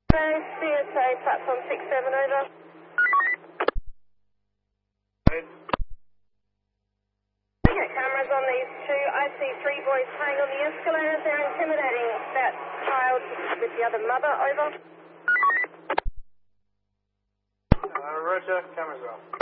CSA platform 67, over. Okay, cameras on these two. I see three boys playing on the escalator. They're intimidating that child with the other mother, over. Roger, cameras off.